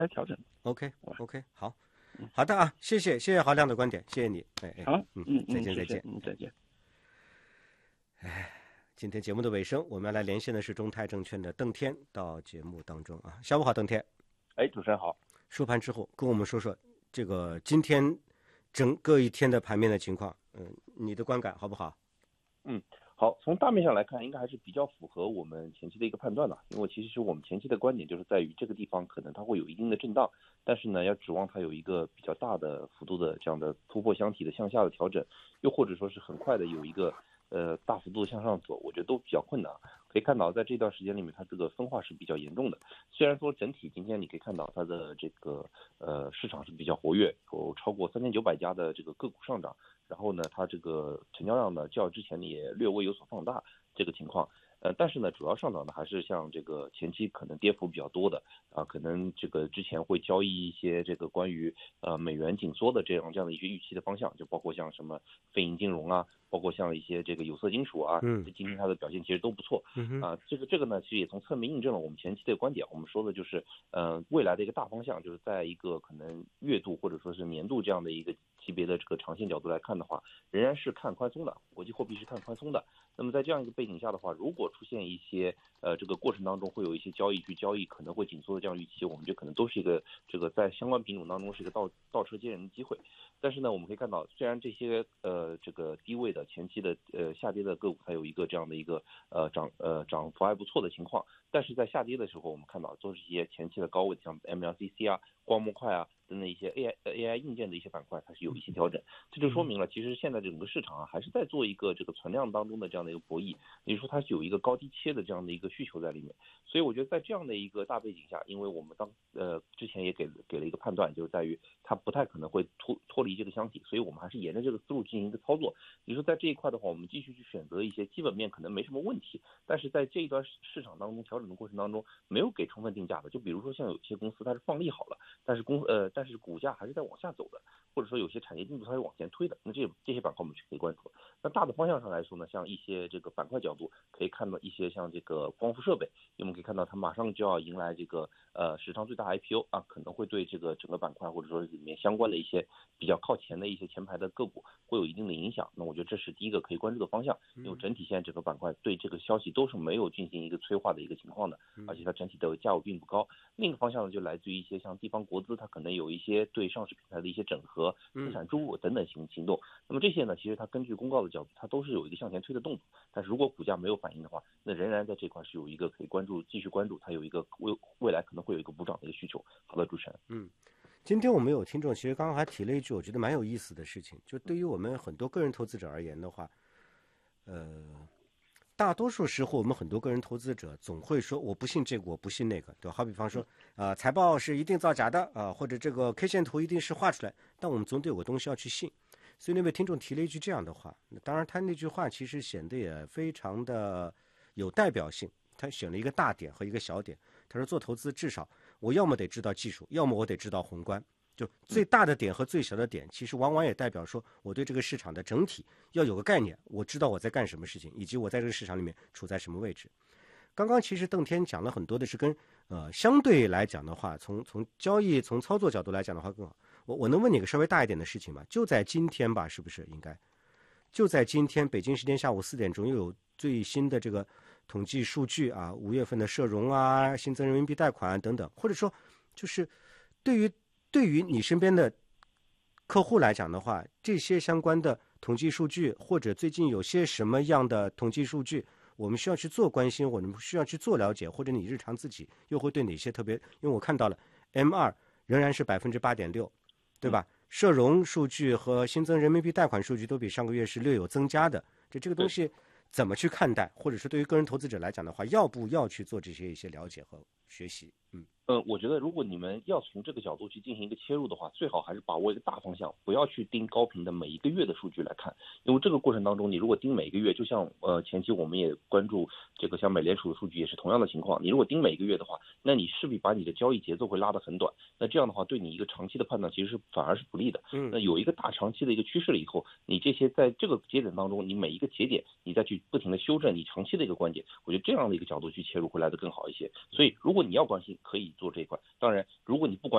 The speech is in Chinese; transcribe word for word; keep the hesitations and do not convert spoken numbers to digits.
开始调整。 OK OK， 好，好的啊，谢谢谢谢郝亮的观点，谢谢你。哎哎， 好， 嗯嗯再见再见， 嗯，再见。 哎，今天节目的尾声，我们要来连线的是中泰证券的邓天到节目当中啊。下午好，邓天。 哎，主持人好。 收盘之后，跟我们说说这个今天整个一天的盘面的情况，嗯、呃，你的观感好不好？ 嗯，好，从大面上来看，应该还是比较符合我们前期的一个判断的。因为其实我们前期的观点就是在于这个地方可能它会有一定的震荡，但是呢，要指望它有一个比较大的幅度的这样的突破箱体的向下的调整，又或者说是很快的有一个呃大幅度向上走，我觉得都比较困难。可以看到，在这段时间里面，它这个分化是比较严重的。虽然说整体今天你可以看到它的这个呃市场是比较活跃，有超过三千九百家的这个个股上涨。然后呢，它这个成交量呢较之前也略微有所放大这个情况，呃，但是呢，主要上涨的还是像这个前期可能跌幅比较多的啊，可能这个之前会交易一些这个关于呃美元紧缩的这样这样的一些预期的方向，就包括像什么非银金融啊，包括像一些这个有色金属啊， 嗯， 今天它的表现其实都不错， 嗯啊，这个这个呢，其实也从侧面印证了我们前期的观点，我们说的就是呃未来的一个大方向，就是在一个可能月度或者说是年度这样的一个级别的这个长线角度来看的话，仍然是看宽松的，国际货币是看宽松的。那么在这样一个背景下的话，如果出现一些呃这个过程当中会有一些交易去交易可能会紧缩的这样预期，我们就可能都是一个这个在相关品种当中是一个倒倒车接人的机会。但是呢，我们可以看到，虽然这些呃这个低位的前期的呃下跌的个股它有一个这样的一个呃涨呃涨幅还不错的情况，但是在下跌的时候，我们看到都是一些前期的高位，像 M L C C 啊、光模块啊等等一些 A I A I 硬件的一些板块，它是有一些调整。这就说明了，其实现在整个市场啊还是在做一个这个存量当中的这样的一个博弈，也就是说它是有一个高低切的这样的一个需求在里面。所以我觉得在这样的一个大背景下，因为我们当呃之前也给给了一个判断，就是在于它不太可能会脱脱离这个箱体，所以我们还是沿着这个思路进行一个操作。也就是说在这一块的话，我们继续去选择一些基本面可能没什么问题，但是在这一段市场当中调整的过程当中没有给充分定价的，就比如说像有些公司它是放利好了，但是公呃但是股价还是在往下走的，或者说有些产业进度它是往前推的，那这这些板块我们是可以关注。那大的方向上来说呢，像一些这个板块角度可以看到一些像这个光伏设备，我们可以看到它马上就要迎来这个呃史上最大 I P O 啊，可能会对这个整个板块或者说里面相关的一些比较靠前的一些前排的个股会有一定的影响。那我觉得这是第一个可以关注的方向，因为整体现在整个板块对这个消息都是没有进行一个催化的一个情况的，而且它整体的价位并不高。另一个方向呢，就来自于一些像地方国资，它可能有一些对上市平台的一些整合、资产注入等等行行动。那么这些呢，其实它根据公告的角度，它都是有一个向前推的动作。但是如果股价没有反应的话，那仍然在这块是有一个可以关注、继续关注，它有一个未未来可能会有一个补涨的一个需求。好的，主持人。 嗯，今天我们有听众其实刚刚还提了一句，我觉得蛮有意思的事情，就对于我们很多个人投资者而言的话，呃。大多数时候，我们很多个人投资者总会说我不信这个，我不信那个，对吧？好比方说，啊、呃，财报是一定造假的啊、呃，或者这个 K 线图一定是画出来，但我们总得有个东西要去信。所以那位听众提了一句这样的话，当然他那句话其实显得也非常的有代表性。他选了一个大点和一个小点，他说做投资至少我要么得知道技术，要么我得知道宏观。就最大的点和最小的点，其实往往也代表说我对这个市场的整体要有个概念，我知道我在干什么事情，以及我在这个市场里面处在什么位置。刚刚其实邓天讲了很多的是跟呃相对来讲的话，从从交易从操作角度来讲的话更好。我我能问你个稍微大一点的事情吗？就在今天吧，是不是应该？就在今天，北京时间下午四点钟又有最新的这个统计数据啊，五月份的社融啊、新增人民币贷款等等，或者说就是对于对于你身边的客户来讲的话，这些相关的统计数据，或者最近有些什么样的统计数据，我们需要去做关心，我们需要去做了解，或者你日常自己又会对哪些特别？因为我看到了 M 二 仍然是百分之八点六，对吧？社融数据和新增人民币贷款数据都比上个月是略有增加的，这这个东西怎么去看待？或者是对于个人投资者来讲的话，要不要去做这些一些了解和学习？嗯。 呃，我觉得如果你们要从这个角度去进行一个切入的话，最好还是把握一个大方向，不要去盯高频的每一个月的数据来看，因为这个过程当中，你如果盯每一个月，就像呃前期我们也关注这个像美联储的数据也是同样的情况，你如果盯每一个月的话，那你势必把你的交易节奏会拉得很短，那这样的话对你一个长期的判断其实是反而是不利的。 嗯， 那有一个大长期的一个趋势了以后，你这些在这个节点当中，你每一个节点你再去不停的修正你长期的一个观点，我觉得这样的一个角度去切入会来得更好一些。所以如果果你要关心，可以做这一块。当然，如果你不关